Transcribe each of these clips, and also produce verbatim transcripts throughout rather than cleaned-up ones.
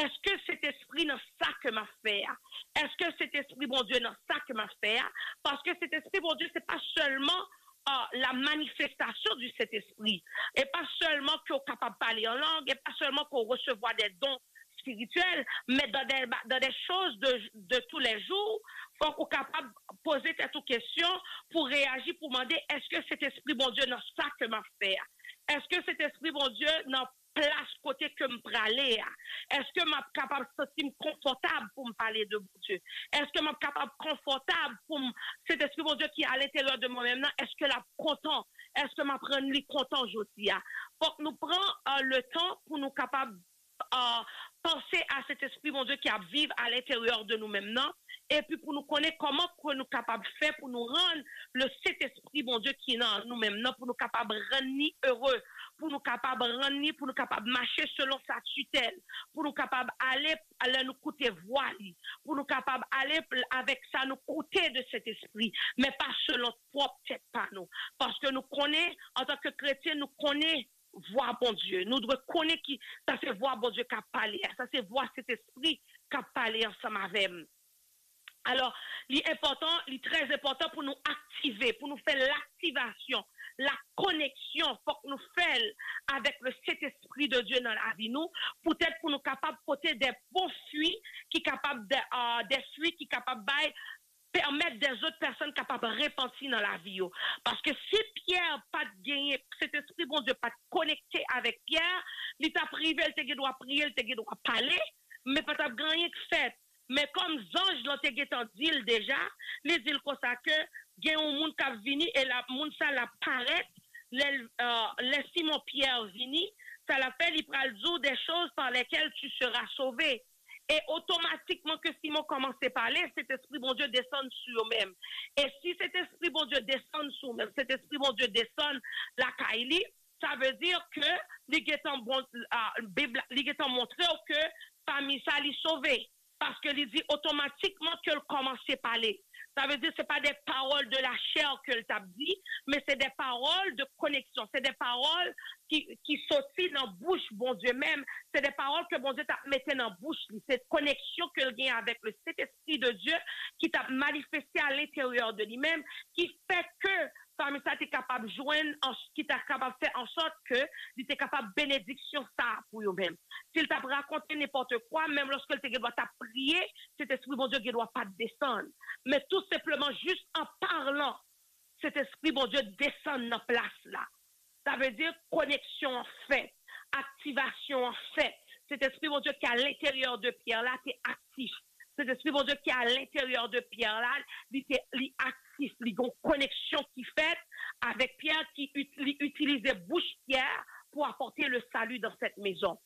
est-ce que cet esprit dans ça que m'a fait? Est-ce que cet esprit, bon Dieu, dans ça que m'a fait? Parce que cet esprit, bon Dieu, c'est pas seulement uh, la manifestation du Saint-Esprit, et pas seulement qu'on est capable de parler en langue, et pas seulement qu'on recevoir des dons spirituels, mais dans des, dans des choses de, de tous les jours, il faut qu'on soit capable de poser cette question pour réagir, pour demander, est-ce que cet esprit, bon Dieu, dans ça que m'a fait? Est-ce que cet esprit, bon Dieu, dans place côté que me praler? Est-ce que m'a capable de sentir confortable pour me parler de bon Dieu? Est-ce que m'a capable confortable pour me, cet esprit, bon Dieu, qui est à l'intérieur de moi-même? Est-ce que la content? Est-ce que m'a prendre lui content aujourd'hui? Faut que nous prenions euh, le temps pour nous capables euh, penser à cet esprit, mon Dieu, qui a vivre à l'intérieur de nous-mêmes, non? Et puis pour nous connaître comment nous sommes capables de faire pour nous rendre le Saint-Esprit, mon Dieu, qui est dans nous-mêmes, non? Pour nous capables de rendre heureux, pour nous capables de rendre, pour nous capables de marcher selon sa tutelle, pour nous capables d'aller, aller nous coûter voix, pour nous capables d'aller avec ça, nous coûter de cet esprit, mais pas selon propre tête, pas nous. Parce que nous connaissons, en tant que chrétiens, nous connaissons voir bon Dieu. Nous devons connaître qui, ça c'est voir bon Dieu qui a parlé, ça c'est voir cet esprit qui a parlé ensemble avec nous. Alors, l'important, il très important pour nous activer, pour nous faire l'activation, la connexion, faut que nous fassions avec le Saint-Esprit de Dieu dans la vie, nous, peut-être pour nous capables de porter des bons fruits, qui capables de, euh, des fruits qui capables de permettre des autres personnes capables de repentir dans la vie. Parce que si Pierre pas de gagner, cet esprit, bon Dieu, pas de connecter avec Pierre, il t'a privé, il t'a doit prier, il t'a doit parler, mais pas de gagner que fait. Mais comme Zange l'ont dit déjà, les dit comme ça que il y a un monde qui vini et la monde ça la paraît, les euh, les Simon Pierre vini, ça l'appelle il pral dire des choses par lesquelles tu seras sauvé. Et automatiquement que Simon commence à parler, cet esprit bon Dieu descend sur eux-mêmes. Et si cet esprit bon Dieu descend sur eux-mêmes, cet esprit bon Dieu descend la Kaili, ça veut dire que l'Igetan bon, euh, Bible, l'Igetan montré que parmi ça, il est sauvé. Parce que il dit automatiquement qu'il commence à parler. Ça veut dire que ce n'est pas des paroles de la chair qu'il t'a dit, mais c'est des paroles de connexion. C'est des paroles qui, qui sortent dans la bouche, bon Dieu même. C'est des paroles que bon Dieu t'a mis dans la bouche. Cette connexion qu'il y a avec le Saint-Esprit de Dieu qui t'a manifesté à l'intérieur de lui-même, qui fait que parmi ça, tu es capable de joindre, qui t'a capable de faire en sorte que tu es capable de bénédiction ça pour eux-mêmes. S'il t'a raconté n'importe quoi, même lorsque tu dois prier, cet esprit, bon Dieu, qui ne doit pas descendre. Mais tout simplement, juste en parlant, cet esprit, bon Dieu, descend dans la place là. Ça veut dire connexion en fait, activation en fait. Cet esprit, bon Dieu, qui est à l'intérieur de Pierre là, tu es actif. Cet esprit, bon Dieu, qui est à l'intérieur de Pierre là, il est actif. Il y a une connexion qui fait avec Pierre qui utilisait bouche Pierre pour apporter le salut dans cette maison.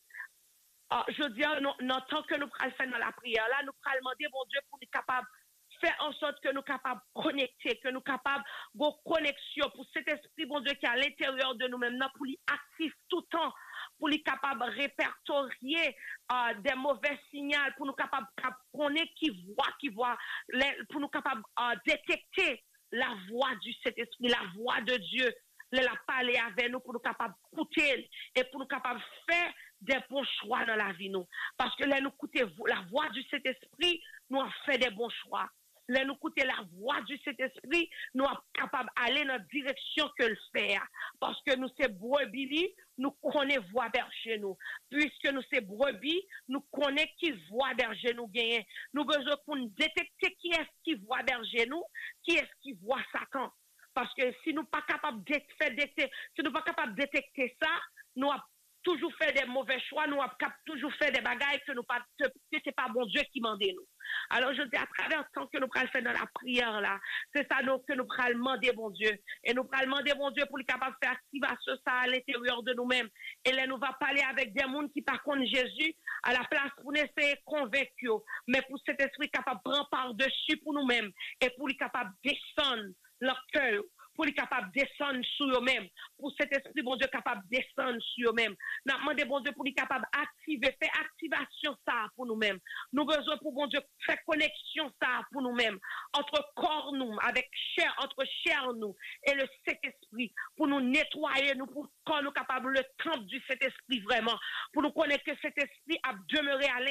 Uh, je dis, en tant que nous allons faire dans la prière, là, nous allons demander, bon Dieu, pour nous capables de faire en sorte que nous sommes capables de connecter, que nous sommes capables de connexion pour cet esprit, bon Dieu, qui est à l'intérieur de nous-mêmes, pour lui actif tout le temps, pour lui capable de répertorier uh, des mauvais signaux, pour nous capables de connaître qui voit, qui voit, les, pour nous capables de uh, détecter la voix du Saint-Esprit, la voix de Dieu, la parler avec nous, pour nous capables d'écouter et pour nous capables de faire des bons choix dans la vie, nous. Parce que là, nous écoutons la voix du Saint-Esprit, nous avons fait des bons choix. Là, nous écoutons la voix du Saint-Esprit, nous sommes capables d'aller dans la direction que le faire. Parce que nous, c'est brebis, nous connaissons voix berger nous. Puisque nous, c'est brebis, nous connaissons qui voix berger nous gagne. Nous besoin pour nous détecter qui est-ce qui voit berger nous, qui est-ce qui voit Satan. Parce que si nous ne sommes pas capables de faire détecter, si nous pas capables de détecter ça, nous avons toujours fait des mauvais choix, nous avons toujours fait des bagailles que nous pas, que c'est pas bon Dieu qui m'a nous. Alors je dis à travers le temps que nous allons faire dans la prière là, c'est ça nous, que nous allons demander bon Dieu. Et nous allons demander bon Dieu pour être capable de faire activation ça à l'intérieur de nous-mêmes. Et là nous va parler avec des gens qui par contre Jésus à la place pour essayer de convaincre, mais pour cet esprit capable de prendre par-dessus pour nous-mêmes et pour être capable de descendre leur cœur, pour être capable de descendre sur eux-mêmes, pour cet esprit, bon Dieu, capable de descendre sur eux-mêmes. Nous demandons, bon Dieu, pour être capable d'activer, faire activation ça pour nous-mêmes. Nous avons besoin pour, bon Dieu, faire connexion ça pour nous-mêmes, entre corps nous, avec chair, entre chair nous, et le Saint-Esprit, pour nous nettoyer, nous, pour qu'on nous capable le temple du Saint-Esprit vraiment, pour nous connaître que cet esprit a demeuré à